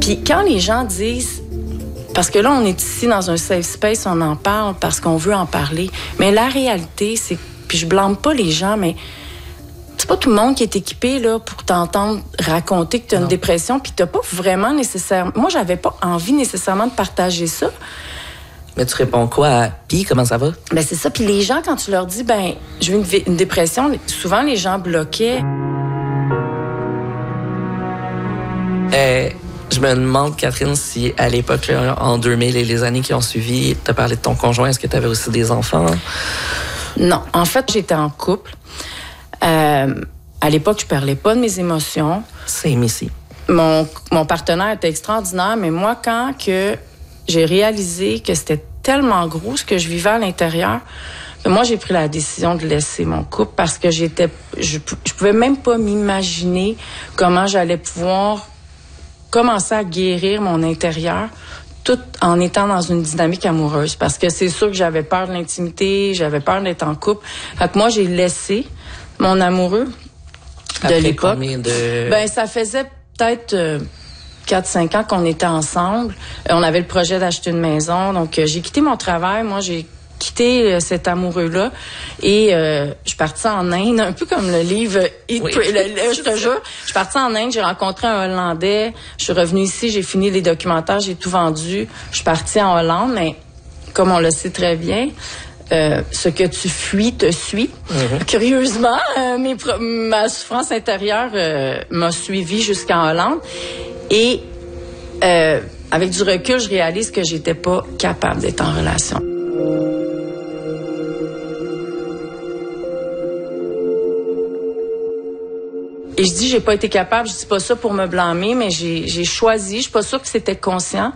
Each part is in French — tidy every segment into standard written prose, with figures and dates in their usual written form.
Puis quand les gens disent... Parce que là, on est ici dans un safe space, on en parle parce qu'on veut en parler. Mais la réalité, c'est... Puis je blâme pas les gens, mais c'est pas tout le monde qui est équipé là, pour t'entendre raconter que tu as une dépression, puis t'as pas vraiment nécessairement... Moi, j'avais pas envie nécessairement de partager ça. Mais tu réponds quoi à « Puis, comment ça va? » Ben c'est ça. Puis les gens, quand tu leur dis « Ben, je vis une dépression », souvent, les gens bloquaient. Je me demande, Catherine, si à l'époque, là, en 2000 et les années qui ont suivi, tu as parlé de ton conjoint, est-ce que tu avais aussi des enfants? Non. En fait, j'étais en couple. À l'époque, je parlais pas de mes émotions. C'est ici. Mon partenaire était extraordinaire, mais moi, quand que j'ai réalisé que c'était tellement gros ce que je vivais à l'intérieur, moi, j'ai pris la décision de laisser mon couple parce que je pouvais même pas m'imaginer comment j'allais pouvoir commencer à guérir mon intérieur tout en étant dans une dynamique amoureuse. Parce que c'est sûr que j'avais peur de l'intimité, j'avais peur d'être en couple. Fait que moi, j'ai laissé mon amoureux de l'époque. Ben, ça faisait peut-être 4-5 ans qu'on était ensemble. On avait le projet d'acheter une maison. Donc, j'ai quitté mon travail. Moi, j'ai quitté cet amoureux-là et je suis partie en Inde, un peu comme le livre je te jure. Je suis partie en Inde, j'ai rencontré un Hollandais, je suis revenue ici, j'ai fini les documentaires, j'ai tout vendu. Je suis partie en Hollande, mais comme on le sait très bien, ce que tu fuis te suit. Mm-hmm. Curieusement, ma souffrance intérieure m'a suivie jusqu'en Hollande et avec du recul, je réalise que j'étais pas capable d'être en relation. Et je dis j'ai pas été capable, je dis pas ça pour me blâmer, mais j'ai choisi, je suis pas sûre que c'était conscient.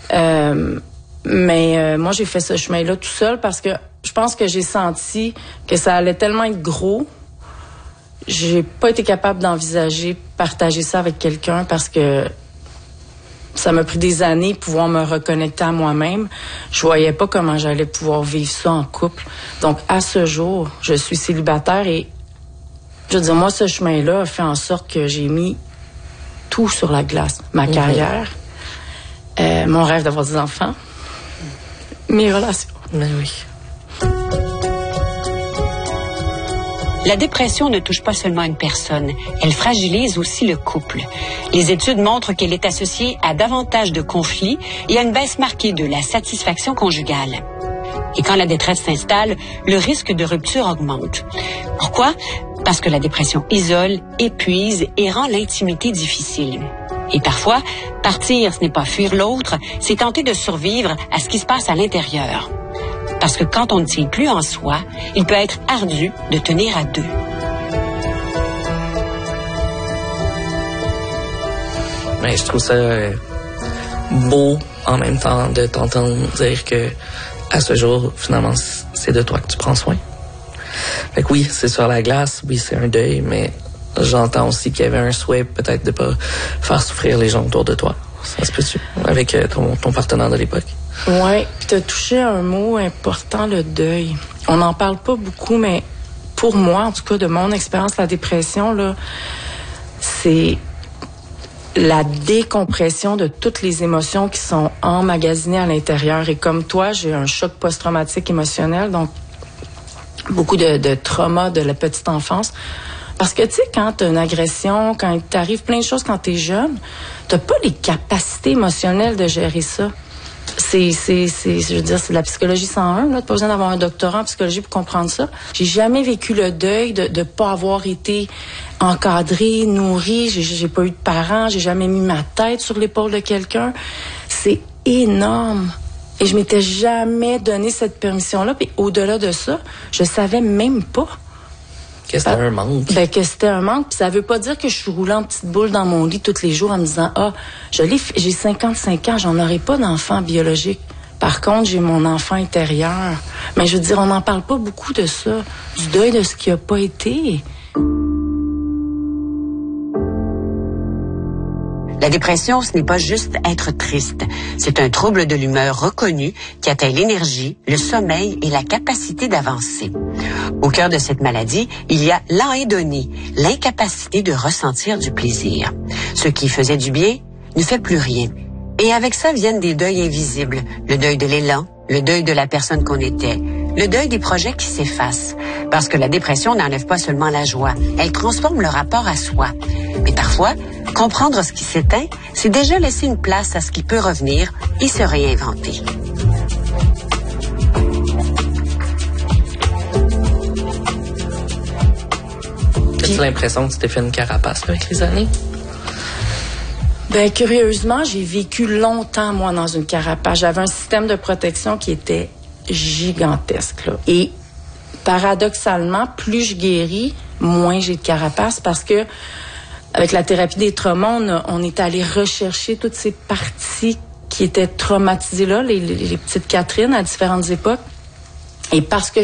Mais moi j'ai fait ce chemin-là tout seul parce que je pense que j'ai senti que ça allait tellement être gros. J'ai pas été capable d'envisager partager ça avec quelqu'un parce que ça m'a pris des années de pouvoir me reconnecter à moi-même. Je voyais pas comment j'allais pouvoir vivre ça en couple. Donc à ce jour, je suis célibataire et je veux dire, moi, ce chemin-là a fait en sorte que j'ai mis tout sur la glace. Ma carrière, mon rêve d'avoir des enfants, mes relations. Ben oui. La dépression ne touche pas seulement une personne, elle fragilise aussi le couple. Les études montrent qu'elle est associée à davantage de conflits et à une baisse marquée de la satisfaction conjugale. Et quand la détresse s'installe, le risque de rupture augmente. Pourquoi? Parce que la dépression isole, épuise et rend l'intimité difficile. Et parfois, partir, ce n'est pas fuir l'autre, c'est tenter de survivre à ce qui se passe à l'intérieur. Parce que quand on ne tient plus en soi, il peut être ardu de tenir à deux. Mais je trouve ça beau en même temps de t'entendre dire que à ce jour, finalement, c'est de toi que tu prends soin. Fait que oui, c'est sur la glace, oui, c'est un deuil, mais j'entends aussi qu'il y avait un souhait peut-être de pas faire souffrir les gens autour de toi. Ça se peut-tu? Avec ton partenaire de l'époque. Oui, puis t'as touché un mot important, le deuil. On n'en parle pas beaucoup, mais pour moi, en tout cas, de mon expérience, la dépression, là, c'est la décompression de toutes les émotions qui sont emmagasinées à l'intérieur. Et comme toi, j'ai un choc post-traumatique émotionnel, donc beaucoup de trauma de la petite enfance. Parce que, tu sais, quand t'as une agression, quand il t'arrive plein de choses quand t'es jeune, t'as pas les capacités émotionnelles de gérer ça. Je veux dire, c'est de la psychologie 101, là. T'as pas besoin d'avoir un doctorat en psychologie pour comprendre ça. J'ai jamais vécu le deuil de pas avoir été encadrée, nourrie. J'ai pas eu de parents. J'ai jamais mis ma tête sur l'épaule de quelqu'un. C'est énorme. Et je m'étais jamais donné cette permission-là. Puis au-delà de ça, je savais même pas. Que c'était un manque. Ben, que c'était un manque. Puis ça veut pas dire que je suis roulée en petite boule dans mon lit tous les jours en me disant, j'ai 55 ans, j'en aurai pas d'enfant biologique. Par contre, j'ai mon enfant intérieur. Mais je veux dire, on n'en parle pas beaucoup de ça. Du deuil de ce qui a pas été. La dépression, ce n'est pas juste être triste. C'est un trouble de l'humeur reconnu qui atteint l'énergie, le sommeil et la capacité d'avancer. Au cœur de cette maladie, il y a l'anhédonie, l'incapacité de ressentir du plaisir. Ce qui faisait du bien ne fait plus rien. Et avec ça viennent des deuils invisibles, le deuil de l'élan, le deuil de la personne qu'on était, le deuil des projets qui s'effacent. Parce que la dépression n'enlève pas seulement la joie, elle transforme le rapport à soi. Mais parfois, comprendre ce qui s'éteint, c'est déjà laisser une place à ce qui peut revenir et se réinventer. As-tu l'impression que tu t'es fait une carapace avec les années? Ben curieusement, j'ai vécu longtemps, moi, dans une carapace. J'avais un système de protection qui était gigantesque, là. Et paradoxalement, plus je guéris, moins j'ai de carapace parce que avec la thérapie des traumas, on est allé rechercher toutes ces parties qui étaient traumatisées là, les petites Catherine à différentes époques. Et parce que